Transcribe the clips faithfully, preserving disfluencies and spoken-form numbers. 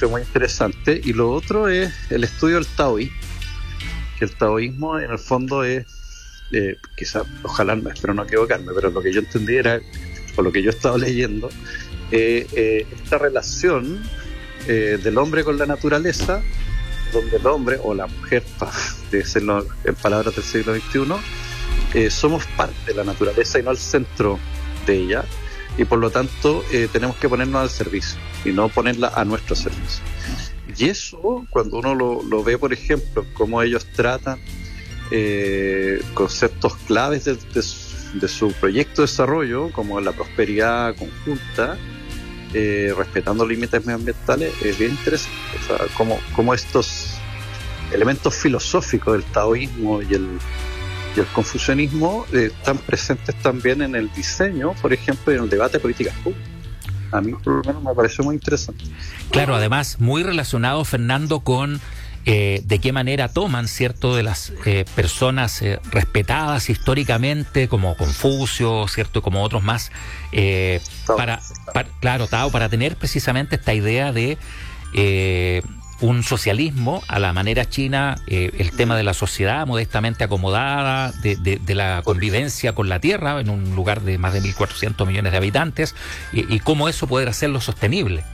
pareció muy interesante. Y lo otro es el estudio del taoísmo, que el taoísmo en el fondo es, eh, quizás, ojalá, espero no equivocarme, pero lo que yo entendí era, por lo que yo he estado leyendo, eh, eh, esta relación eh, del hombre con la naturaleza, donde el hombre o la mujer, para decirlo en palabras del siglo veintiuno, eh, somos parte de la naturaleza y no el centro de ella, y por lo tanto eh, tenemos que ponernos al servicio y no ponerla a nuestro servicio. Y eso, cuando uno lo, lo ve, por ejemplo, cómo ellos tratan eh, conceptos claves de, de, su, de su proyecto de desarrollo, como la prosperidad conjunta, Eh, respetando límites medioambientales, es bien interesante. O sea, cómo, cómo estos elementos filosóficos del taoísmo y el, y el confucianismo eh, están presentes también en el diseño, por ejemplo, y en el debate de políticas públicas. A mí, por lo menos, me pareció muy interesante. Claro, además, muy relacionado, Fernando, con Eh, de qué manera toman, ¿cierto?, de las eh, personas eh, respetadas históricamente, como Confucio, ¿cierto?, como otros más, eh, para, para, claro, Tao, para tener precisamente esta idea de eh, un socialismo a la manera china, eh, el tema de la sociedad modestamente acomodada, de, de, de la convivencia con la tierra en un lugar de más de mil cuatrocientos millones de habitantes, y, y cómo eso poder hacerlo sostenible.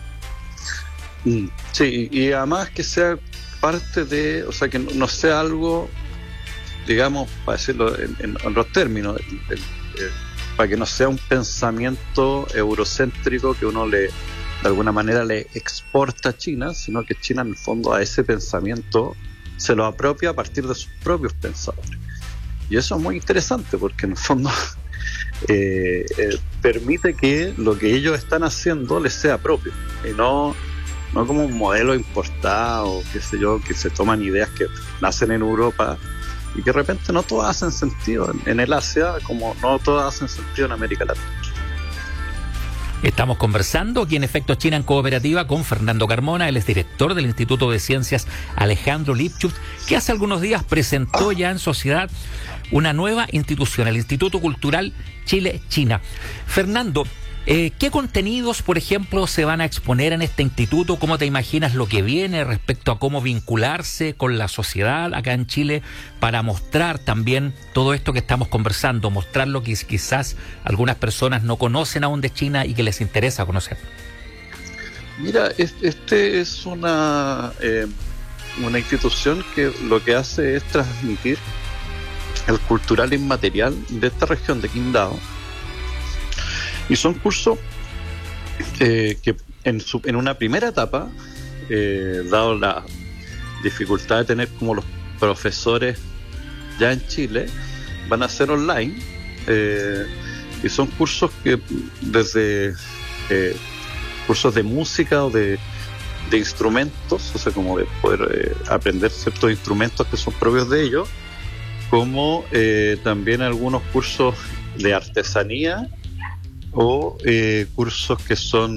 Sí, y además que sea parte de, o sea, que no, no sea algo, digamos, para decirlo en, en, en otros términos, el, el, el, para que no sea un pensamiento eurocéntrico que uno le, de alguna manera, le exporta a China, sino que China, en el fondo, a ese pensamiento se lo apropia a partir de sus propios pensadores. Y eso es muy interesante, porque en el fondo eh, eh, permite que lo que ellos están haciendo les sea propio, y no no como un modelo importado, qué sé yo, que se toman ideas que nacen en Europa y que de repente no todas hacen sentido en, en el Asia, como no todas hacen sentido en América Latina. Estamos conversando aquí en Efecto China en Cooperativa con Fernando Carmona. Él es director del Instituto de Ciencias Alejandro Lipchutz, que hace algunos días presentó ya en sociedad una nueva institución, el Instituto Cultural Chile-China. Fernando, Eh, ¿qué contenidos, por ejemplo, se van a exponer en este instituto? ¿Cómo te imaginas lo que viene respecto a cómo vincularse con la sociedad acá en Chile para mostrar también todo esto que estamos conversando, mostrar lo que quizás algunas personas no conocen aún de China y que les interesa conocer? Mira, este es una, eh, una institución que lo que hace es transmitir el cultural inmaterial de esta región de Qingdao. Y son cursos eh, que en, su, en una primera etapa, eh, dado la dificultad de tener como los profesores ya en Chile, van a ser online. Eh, y son cursos que desde eh, cursos de música o de, de instrumentos, o sea, como de poder eh, aprender ciertos instrumentos que son propios de ellos, como eh, también algunos cursos de artesanía, o eh, cursos que son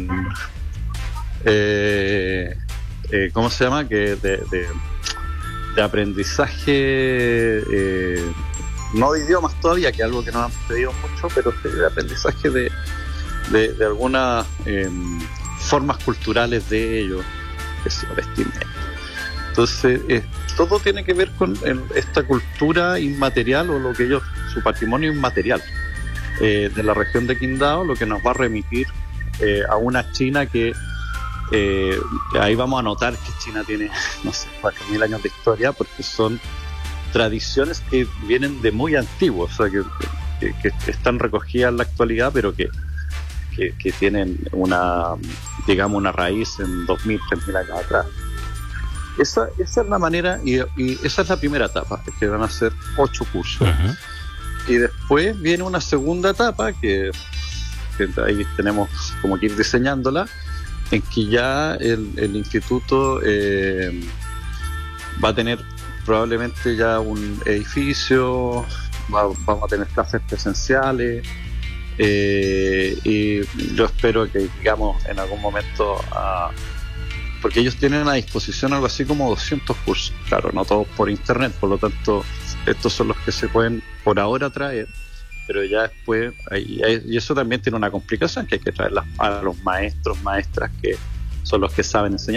eh, eh, ¿cómo se llama? que de, de, de aprendizaje eh, no de idiomas todavía, que es algo que nos han pedido mucho, pero de aprendizaje de, de, de algunas eh, formas culturales de ellos, que se vestimenta. Entonces eh, todo tiene que ver con el, esta cultura inmaterial, o lo que ellos, su patrimonio inmaterial Eh, de la región de Qingdao, lo que nos va a remitir eh, a una China que eh, ahí vamos a notar que China tiene, no sé, cuatro mil años de historia, porque son tradiciones que vienen de muy antiguos, o sea, que, que, que están recogidas en la actualidad, pero que, que, que tienen una, digamos, una raíz en dos mil, tres mil años atrás. Esa, esa es la manera, y, y esa es la primera etapa, que van a ser ocho cursos. Uh-huh. Y después viene una segunda etapa que, que ahí tenemos como que ir diseñándola, en que ya el, el instituto eh, va a tener probablemente ya un edificio, va, vamos a tener clases presenciales, eh, y yo espero que, digamos, en algún momento, uh, porque ellos tienen a disposición algo así como doscientos cursos, claro, no todos por internet, por lo tanto estos son los que se pueden por ahora traer, pero ya después, y eso también tiene una complicación, que hay que traer a los maestros, maestras que son los que saben enseñar.